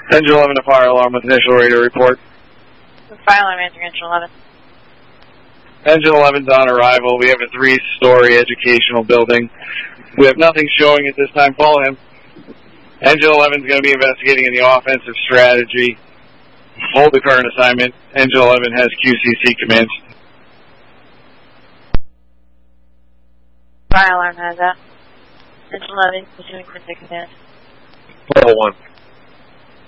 Engine 11 to fire alarm with initial radar report. Fire alarm answering Engine 11. Engine 11's on arrival. We have a 3-story educational building. We have nothing showing at this time. Follow him. Engine 11's going to be investigating in the offensive strategy. Hold the current assignment. Engine 11 has QCC commands. Fire alarm has that. Engine 11 pursuing for 6 command. Level 1.